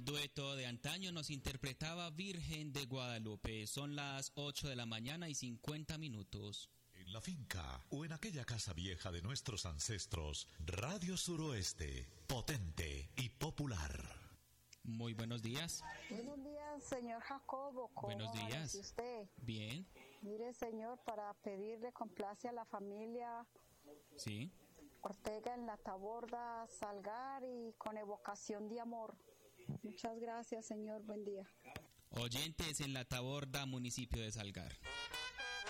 El dueto de antaño nos interpretaba Virgen de Guadalupe. Son las 8 de la mañana y 50 minutos. En la finca o en aquella casa vieja de nuestros ancestros, Radio Suroeste, potente y popular. Muy buenos días. Buenos días, señor Jacobo. ¿Cómo Buenos días. usted? Bien. Mire, señor, para pedirle complace a la familia Sí. Ortega en la Taborda, Salgar y con evocación de amor. Muchas gracias, señor. Buen día. Oyentes en la Taborda, municipio de Salgar.